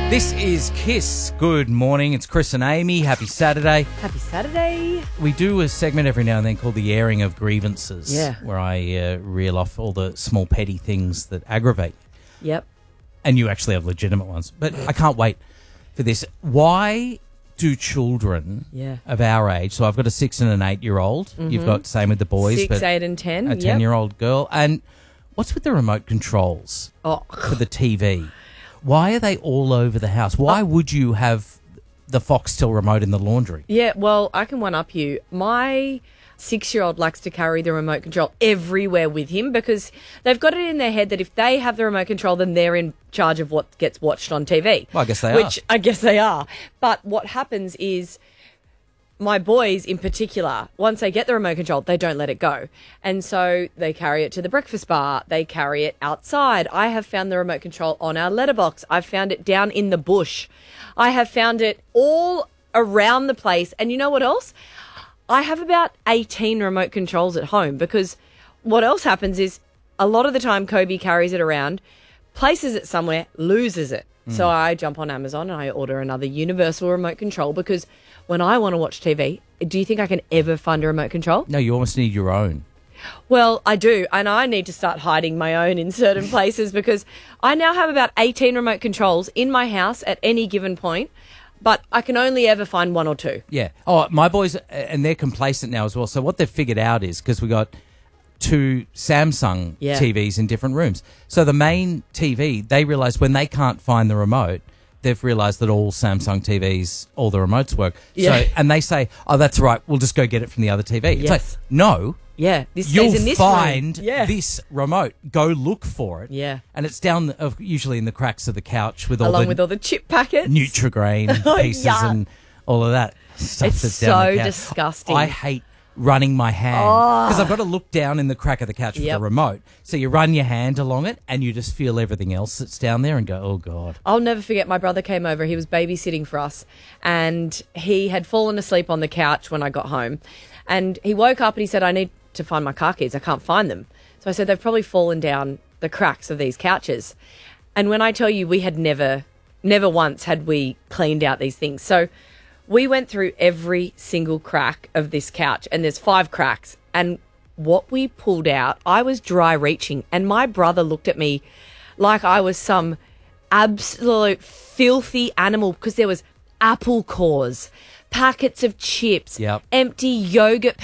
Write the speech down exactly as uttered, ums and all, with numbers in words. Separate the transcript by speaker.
Speaker 1: This is Kiss. Good morning. It's Chris and Amy. Happy Saturday.
Speaker 2: Happy Saturday.
Speaker 1: We do a segment every now and then called the airing of grievances.
Speaker 2: Yeah.
Speaker 1: Where I uh, reel off all the small petty things that aggravate you.
Speaker 2: Yep.
Speaker 1: And you actually have legitimate ones. But I can't wait for this. Why do children
Speaker 2: Yeah.
Speaker 1: of our age, so I've got a six and an eight-year-old. Mm-hmm. You've got same with the boys.
Speaker 2: Six,
Speaker 1: but
Speaker 2: eight, and ten.
Speaker 1: A
Speaker 2: Yep.
Speaker 1: ten-year-old girl. And what's with the remote controls
Speaker 2: Oh.
Speaker 1: for the T V? Why are they all over the house? Why would you have the Foxtel remote in the laundry?
Speaker 2: Yeah, well, I can one-up you. My six-year-old likes to carry the remote control everywhere with him because they've got it in their head that if they have the remote control, then they're in charge of what gets watched on T V.
Speaker 1: Well, I guess they
Speaker 2: which
Speaker 1: are.
Speaker 2: I guess they are. But what happens is my boys in particular, once they get the remote control, they don't let it go. And so they carry it to the breakfast bar. They carry it outside. I have found the remote control on our letterbox. I've found it down in the bush. I have found it all around the place. And you know what else? I have about eighteen remote controls at home because what else happens is a lot of the time Kobe carries it around, places it somewhere, loses it. Mm. So I jump on Amazon and I order another universal remote control because when I want to watch T V, do you think I can ever find a remote control?
Speaker 1: No, you almost need your own.
Speaker 2: Well, I do, and I need to start hiding my own in certain places because I now have about eighteen remote controls in my house at any given point, but I can only ever find one or two.
Speaker 1: Yeah. Oh, my boys, and they're complacent now as well. So what they've figured out is, because we got two Samsung
Speaker 2: Yeah.
Speaker 1: T Vs in different rooms. So the main T V, they realise when they can't find the remote, they've realised that all Samsung T Vs, all the remotes work.
Speaker 2: Yeah.
Speaker 1: So, and they say, oh, that's right, we'll just go get it from the other T V. It's
Speaker 2: Yes.
Speaker 1: like, no.
Speaker 2: Yeah, this
Speaker 1: You'll
Speaker 2: stays in this
Speaker 1: find
Speaker 2: room. Yeah.
Speaker 1: this remote. Go look for it.
Speaker 2: Yeah.
Speaker 1: And it's down, the, uh, usually in the cracks of the couch with all
Speaker 2: Along
Speaker 1: the
Speaker 2: with all the chip packets.
Speaker 1: Nutrigrain
Speaker 2: Oh,
Speaker 1: pieces
Speaker 2: yuck.
Speaker 1: and all of that stuff
Speaker 2: It's
Speaker 1: that's down
Speaker 2: so
Speaker 1: the couch.
Speaker 2: disgusting.
Speaker 1: I hate running my hand because I've got to look down in the crack of the couch for
Speaker 2: Yep.
Speaker 1: the remote. So you run your hand along it and you just feel everything else that's down there and go, oh, God.
Speaker 2: I'll never forget my brother came over. He was babysitting for us and he had fallen asleep on the couch when I got home. And he woke up and he said, I need to find my car keys. I can't find them. So I said, they've probably fallen down the cracks of these couches. And when I tell you we had never, never once had we cleaned out these things. So we went through every single crack of this couch and there's five cracks. And what we pulled out, I was dry reaching and my brother looked at me like I was some absolute filthy animal because there was apple cores, packets of chips,
Speaker 1: Yep.
Speaker 2: empty yogurt